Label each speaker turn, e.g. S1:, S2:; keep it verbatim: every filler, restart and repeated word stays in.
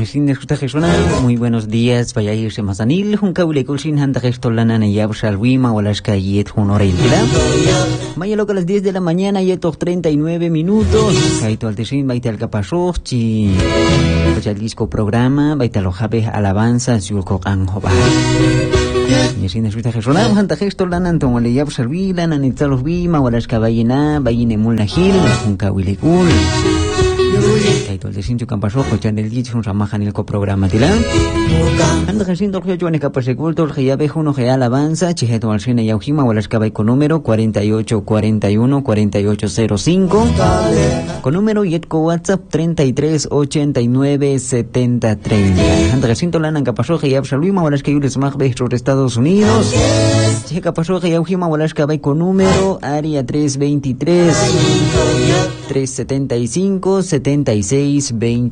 S1: Sin escuchar muy buenos días, vaya a irse más anil, junca ulecul sin hanta gesto lana ne yab shalwima o las callet honorel. Vaya loca a las diez de la mañana y estos treinta y nueve minutos. Kaito al tesin, baita al capasochi. Vaya el disco programa, baita lo jabe alabanza, yulko anjoba. Y sin escuchar gesto hanta gesto lana anton le yab shalwi lana ne tzalos wima o las cabayena, bayine mulna gil, junca ulecul. Kaito al desincho campaso cochan el dicho un ramajan el coprograma tila anda haciendo el joven capaseculto el jayabejo no jaya alabanza chijeto al cine yaujima o las cabay con número cuarenta y ocho cuarenta y uno cuarenta y ocho cero cinco con número yetco WhatsApp treinta y tres ochenta y nueve setenta treinta anda haciendo la nanca pasó jayab salwima o las que yules magbe sobre Estados Unidos chije capaso jayaujima o las cabay con número área tres veintitrés tres setenta y cinco setenta y seis veinte